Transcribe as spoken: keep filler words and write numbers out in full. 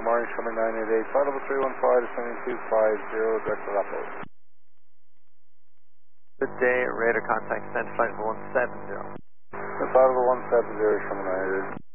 morning, Shummer nine eight eight, flight level three one five, descending two five zero, direct to Lapo. Good day, radar contact, send flight level one seven zero. Flight level one seven zero, Shummer nine eight eight.